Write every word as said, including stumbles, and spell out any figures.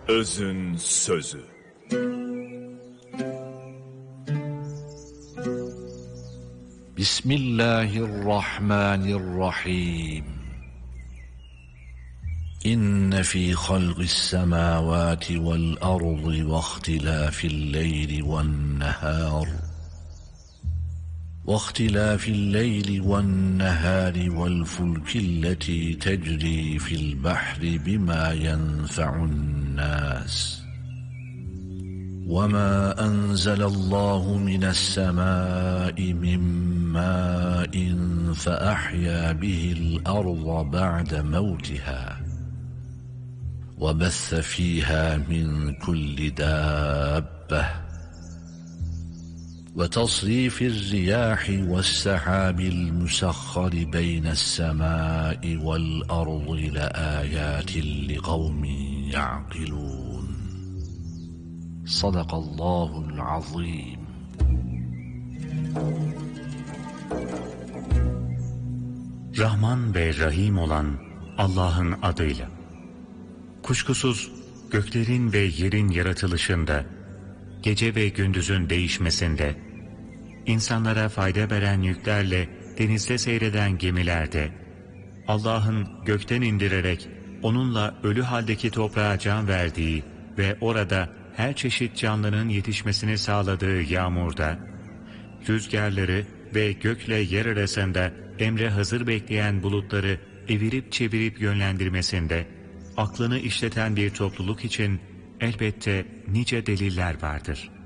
Özün sözü. Bismillahirrahmanirrahim. İnne fî halqis semâvâti vel ardı ve ihtilâfil leyli ven nehâr واختلاف الليل والنهار والفلك التي تجري في البحر بما ينفع الناس وما أنزل الله من السماء من ماء فأحيا به الأرض بعد موتها وبث فيها من كل دابة وتصريف الرياح والسحاب المسخر بين السماء والأرض لآيات لقوم يعقلون صدق الله العظيم. Rahman ve Rahim olan Allah'ın adıyla. Kuşkusuz göklerin ve yerin yaratılışında, gece ve gündüzün değişmesinde, insanlara fayda veren yüklerle denizde seyreden gemilerde, Allah'ın gökten indirerek onunla ölü haldeki toprağa can verdiği ve orada her çeşit canlının yetişmesini sağladığı yağmurda, rüzgarları ve gökle yer arasında emre hazır bekleyen bulutları evirip çevirip yönlendirmesinde, aklını işleten bir topluluk için elbette nice deliller vardır.